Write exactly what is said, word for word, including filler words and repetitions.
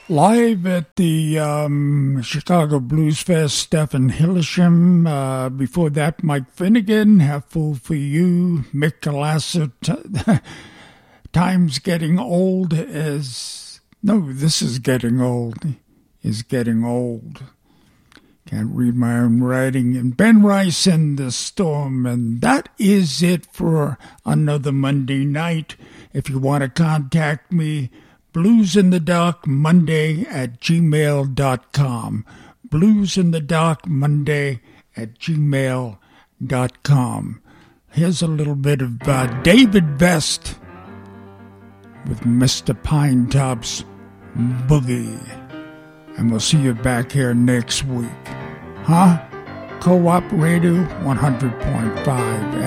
Live at the um, Chicago Blues Fest, Stephen Hillisham. Uh, before that, Mike Finnegan, Half Fool for You, Mick Galasso. T- Time's getting old as... No, this is getting old. Is getting old. Can't read my own writing. And Ben Rice and the Storm. And that is it for another Monday night. If you want to contact me, Blues in the Dark Monday at gmail dot com. Blues in the Dark Monday at gmail dot com. Here's a little bit of uh, David Best with Mister Pinetop's Boogie. And we'll see you back here next week. Huh? Co-op Radio one hundred point five